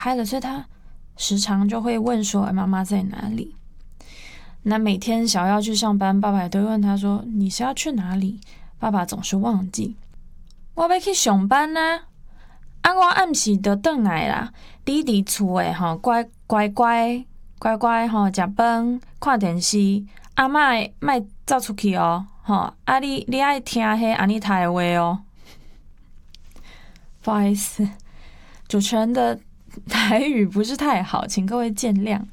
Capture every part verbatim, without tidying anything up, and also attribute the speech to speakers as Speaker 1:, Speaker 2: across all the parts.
Speaker 1: 开了，所以他时常就会问说：“妈妈在哪里？”那每天小耀去上班，爸爸也都会问他说：“你是要去哪里？”爸爸总是忘记。我要去上班啊！啊，我暗时就回来啦。你伫厝诶吼，乖乖乖乖乖吼，食饭看电视，啊莫莫走出去哦，吼！啊你你爱听迄安妮塔的话哦。不好意思，主持人的台语不是太好，请各位见谅。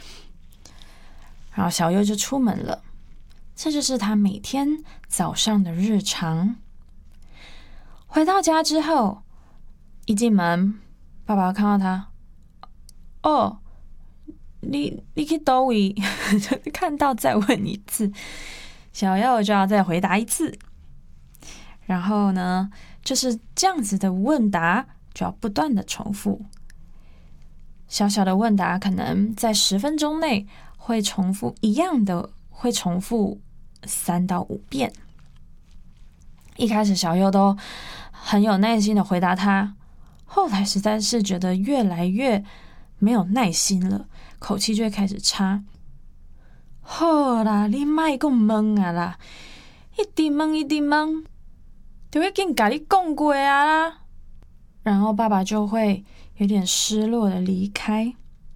Speaker 1: 然后小优就出门了，这就是他每天早上的日常。回到家之后，一进门，爸爸看到他，哦，你你去哪位？看到再问一次，小耀就要再回答一次。然后呢，就是这样子的问答，就要不断的重复。小小的问答可能在十分钟内会重复一样的，会重复三到五遍。一开始小佑都很有耐心的回答他，后来实在是觉得越来越没有耐心了，口气就会开始差。好啦，你莫讲问啊啦，一直问一直问，就已经跟你讲过啊啦。然后爸爸就会有点失落的离开。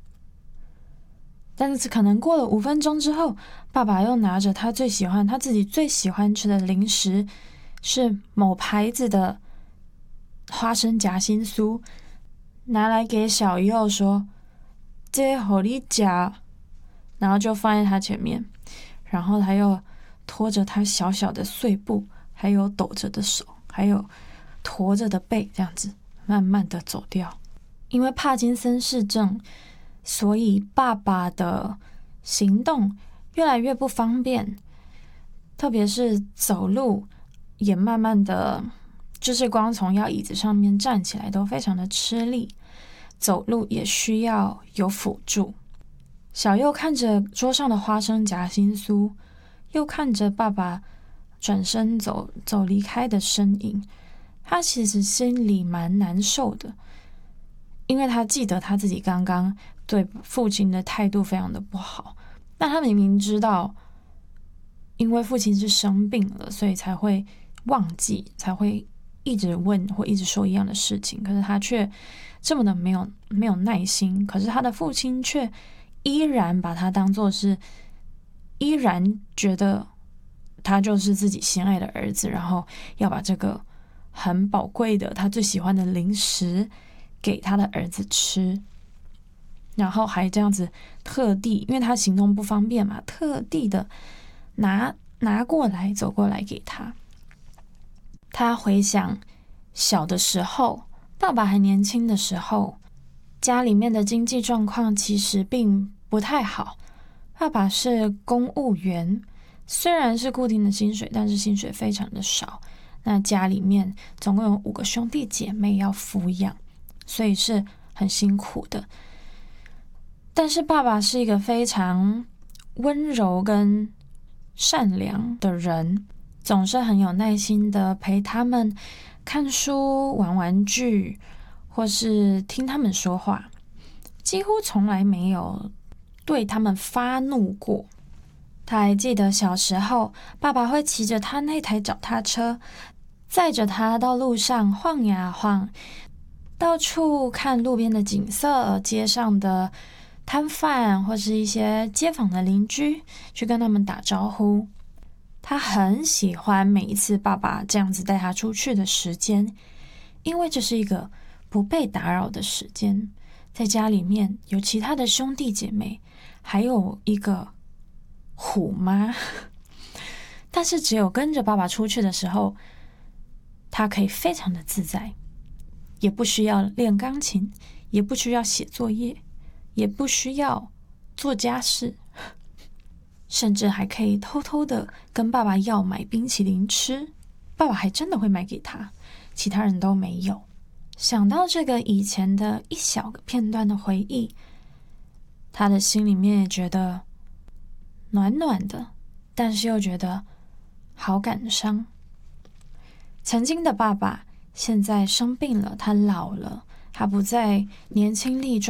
Speaker 1: 但是可能过了五分钟之后，爸爸又拿着他最喜欢、他自己最喜欢吃的零食，是某牌子的花生夹心酥，拿来给小佑说：“这给你吃。”然后就放在他前面，然后他又拖着他小小的碎步，还有抖着的手，还有驼着的背，这样子慢慢的走掉。因为帕金森氏症，所以爸爸的行动越来越不方便，特别是走路也慢慢的，就是光从要椅子上面站起来都非常的吃力，走路也需要有辅助。小佑看着桌上的花生夹心酥，又看着爸爸转身走走离开的身影，他其实心里蛮难受的，因为他记得他自己刚刚对父亲的态度非常的不好，但他明明知道因为父亲是生病了，所以才会忘记，才会一直问或一直说一样的事情，可是他却这么的没有没有耐心，可是他的父亲却依然把他当作是，依然觉得他就是自己心爱的儿子，然后要把这个很宝贵的他最喜欢的零食给他的儿子吃，然后还这样子特地，因为他行动不方便嘛，特地的拿拿过来走过来给他。他回想小的时候，爸爸还年轻的时候，家里面的经济状况其实并不太好。爸爸是公务员，虽然是固定的薪水，但是薪水非常的少。那家里面总共有五个兄弟姐妹要抚养，所以是很辛苦的。但是爸爸是一个非常温柔跟善良的人，总是很有耐心的陪他们看书、玩玩具，或是听他们说话，几乎从来没有对他们发怒过。他还记得小时候，爸爸会骑着他那台脚踏车，载着他到路上晃呀晃，到处看路边的景色，街上的摊贩或是一些街坊的邻居，去跟他们打招呼。他很喜欢每一次爸爸这样子带他出去的时间，因为这是一个不被打扰的时间。在家里面有其他的兄弟姐妹，还有一个虎妈，但是只有跟着爸爸出去的时候，他可以非常的自在，也不需要练钢琴，也不需要写作业，也不需要做家事，甚至还可以偷偷的跟爸爸要买冰淇淋吃，爸爸还真的会买给他，其他人都没有。想到这个以前的一小个片段的回忆，他的心里面也觉得暖暖的，但是又觉得好感伤。曾经的爸爸现在生病了，他老了，他不再年轻力壮。